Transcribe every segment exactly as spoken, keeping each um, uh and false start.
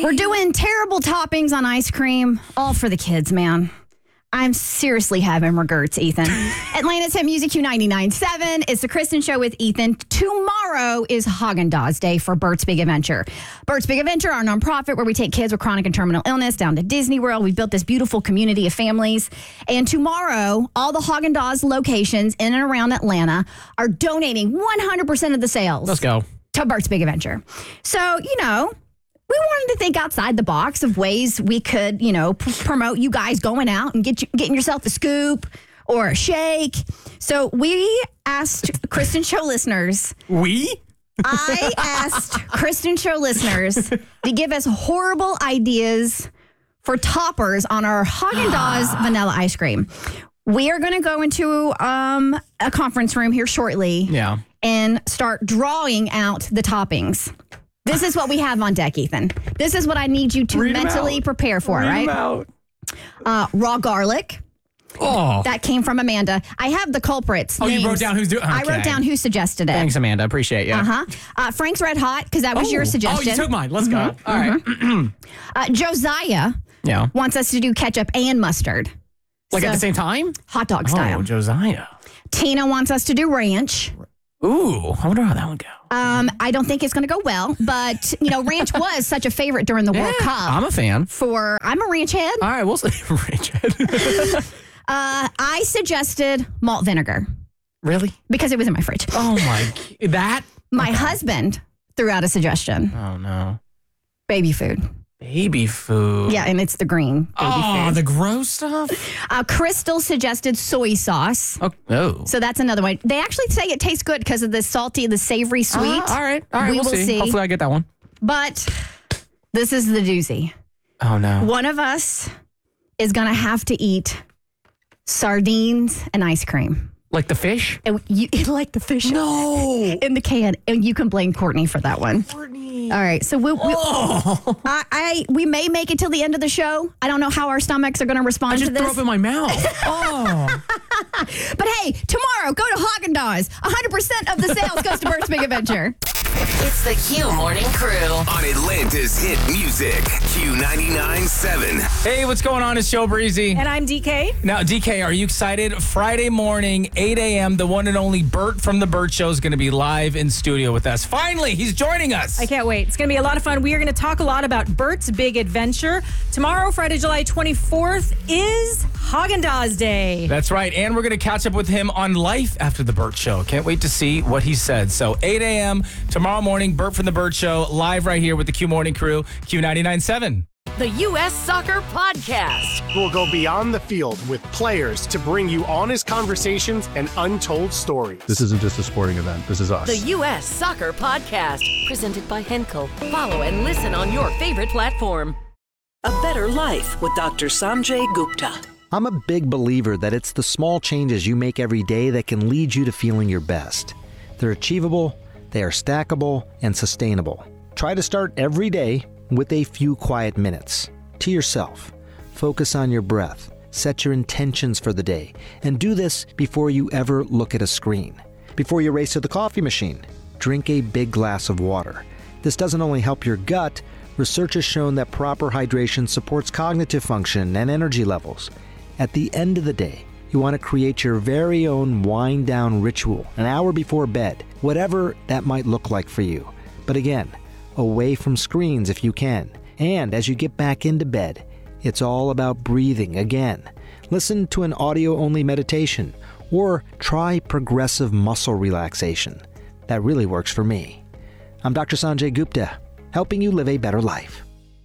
We're doing terrible toppings on ice cream, all for the kids, man. I'm seriously having regrets, Ethan. Atlanta's Hit Music Q ninety-nine point seven. It's the Kristen Show with Ethan. Tomorrow is Haagen-Dazs Day for Bert's Big Adventure. Bert's Big Adventure, our nonprofit where we take kids with chronic and terminal illness down to Disney World. We built this beautiful community of families. And tomorrow, all the Haagen-Dazs locations in and around Atlanta are donating one hundred percent of the sales. Let's go. To Bert's Big Adventure. So, you know, we wanted to think outside the box of ways we could, you know, p- promote you guys going out and get you, getting yourself a scoop or a shake. So we asked Kristen Show listeners. We? I asked Kristen Show listeners to give us horrible ideas for toppers on our Haagen-Dazs vanilla ice cream. We are going to go into um, a conference room here shortly. Yeah. And start drawing out the toppings. This is what we have on deck, Ethan. This is what I need you to Read 'em mentally out. prepare for, Read 'em right? out. Uh, raw garlic. Oh. That came from Amanda. I have the culprits. Oh, names. you wrote down who's doing I okay. wrote down who suggested it. Thanks, Amanda. Appreciate you. Uh-huh. Uh, Frank's Red Hot, because that was oh. your suggestion. Oh, you took mine. Let's Mhm. go. All right. Mhm. uh, Josiah Yeah. wants us to do ketchup and mustard. Like So, at the same time? hot dog style. Oh, Josiah. Tina wants us to do ranch. Ooh, I wonder how that would go. Um, I don't think it's going to go well, but, you know, ranch was such a favorite during the World Yeah, Cup. I'm a fan. For, I'm a ranch head. All right, we'll see. Ranch head. Uh, I suggested malt vinegar Really? because it was in my fridge. Oh, my. That? My husband threw out a suggestion. Oh, no. Baby food. Baby food. Yeah, and it's the green baby Oh, food. the gross stuff? Uh, Crystal suggested soy sauce. Oh. oh. So that's another one. They actually say it tastes good because of the salty, the savory sweet. Uh, all right. All right, We we'll will see. see. Hopefully I get that one. But this is the doozy. Oh, no. One of us is going to have to eat sardines and ice cream. Like the fish? And you like the fish No. in the can, and you can blame Courtney for that one. Courtney. All right, so we, we, Oh. I, I we may make it till the end of the show. I don't know how our stomachs are going to respond I to just this. threw up in my mouth. Oh. But hey, tomorrow go to Haagen-Dazs. one hundred percent of the sales goes to Bert's Big Adventure. It's the Q Morning Crew. On Atlanta's Hit Music, Q ninety-nine point seven. Hey, what's going on? It's Joe Breezy. And I'm D K. Now, D K, are you excited? Friday morning, eight a.m., the one and only Bert from The Bert Show is going to be live in studio with us. Finally, he's joining us. I can't wait. It's going to be a lot of fun. We are going to talk a lot about Bert's Big Adventure. Tomorrow, Friday, July twenty-fourth, is Haagen-Dazs Day. That's right. And we're going to catch up with him on life after The Bert Show. Can't wait to see what he said. So, eight a.m. tomorrow morning, Bert from The Bert Show, live right here with the Q Morning Crew, Q ninety-nine point seven. The U S Soccer Podcast. We'll go beyond the field with players to bring you honest conversations and untold stories. This isn't just a sporting event. This is us. The U S Soccer Podcast. Presented by Henkel. Follow and listen on your favorite platform. A Better Life with Doctor Sanjay Gupta. I'm a big believer that it's the small changes you make every day that can lead you to feeling your best. They're achievable, they are stackable, and sustainable. Try to start every day with a few quiet minutes to yourself. Focus on your breath, set your intentions for the day, and do this before you ever look at a screen. Before you race to the coffee machine, drink a big glass of water. This doesn't only help your gut, research has shown that proper hydration supports cognitive function and energy levels. At the end of the day, you want to create your very own wind-down ritual an hour before bed, whatever that might look like for you. But again, away from screens if you can. And as you get back into bed, it's all about breathing again. Listen to an audio-only meditation or try progressive muscle relaxation. That really works for me. I'm Doctor Sanjay Gupta, helping you live a better life.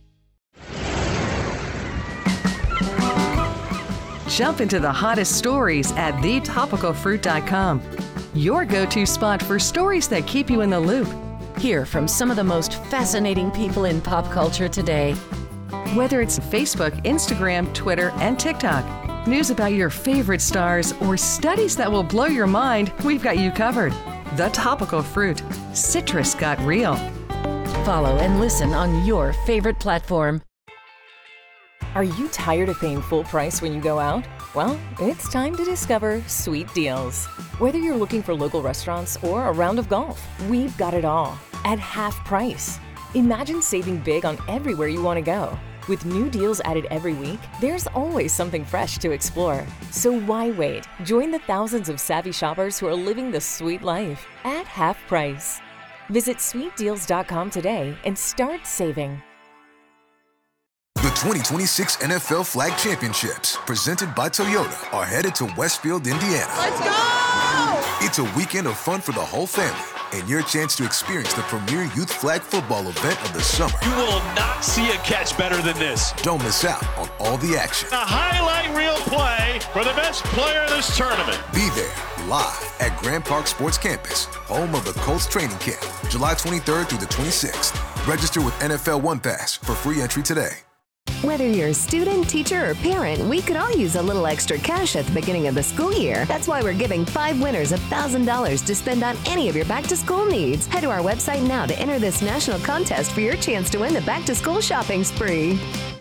Jump into the hottest stories at the topical fruit dot com. Your go-to spot for stories that keep you in the loop. Hear from some of the most fascinating people in pop culture today. Whether it's Facebook, Instagram, Twitter, and TikTok, news about your favorite stars, or studies that will blow your mind, we've got you covered. The Topical Fruit. Citrus got real. Follow and listen on your favorite platform. Are you tired of paying full price when you go out? Well, it's time to discover Sweet Deals. Whether you're looking for local restaurants or a round of golf, we've got it all at half price. Imagine saving big on everywhere you want to go. With new deals added every week, there's always something fresh to explore. So why wait? Join the thousands of savvy shoppers who are living the sweet life at half price. Visit sweet deals dot com today and start saving. The twenty twenty-six N F L Flag Championships, presented by Toyota, are headed to Westfield, Indiana. Let's go! It's a weekend of fun for the whole family and your chance to experience the premier youth flag football event of the summer. You will not see a catch better than this. Don't miss out on all the action. A highlight reel play for the best player of this tournament. Be there live at Grand Park Sports Campus, home of the Colts training camp, July twenty-third through the twenty-sixth. Register with N F L One Pass for free entry today. Whether you're a student, teacher, or parent, we could all use a little extra cash at the beginning of the school year. That's why we're giving five winners one thousand dollars to spend on any of your back-to-school needs. Head to our website now to enter this national contest for your chance to win the back-to-school shopping spree.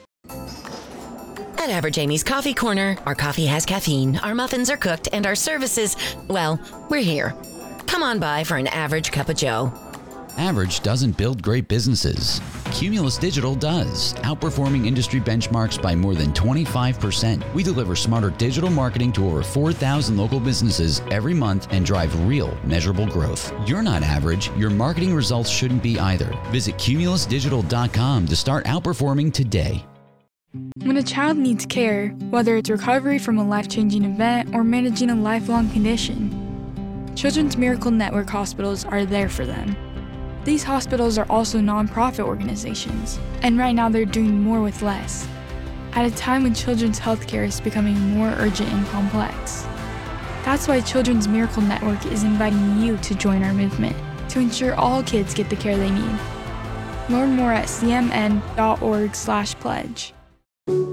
At Average Amy's Coffee Corner, our coffee has caffeine, our muffins are cooked, and our services, well, we're here. Come on by for an average cup of joe. Average doesn't build great businesses. Cumulus Digital does, outperforming industry benchmarks by more than twenty-five percent. We deliver smarter digital marketing to over four thousand local businesses every month and drive real, measurable growth. You're not average. Your marketing results shouldn't be either. Visit cumulus digital dot com to start outperforming today. When a child needs care, whether it's recovery from a life-changing event or managing a lifelong condition, Children's Miracle Network hospitals are there for them. These hospitals are also nonprofit organizations, and right now they're doing more with less, at a time when children's healthcare is becoming more urgent and complex. That's why Children's Miracle Network is inviting you to join our movement to ensure all kids get the care they need. Learn more at c m n dot org slash pledge.